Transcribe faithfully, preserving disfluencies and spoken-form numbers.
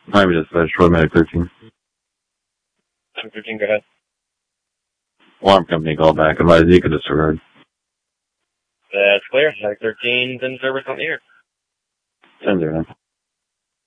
Miami dispatch, Troy Medic thirteen. thirteen, go ahead. Alarm company call back. Advise Zika disregard. That's clear. Medic thirteen, then service on the air. ten zero nine.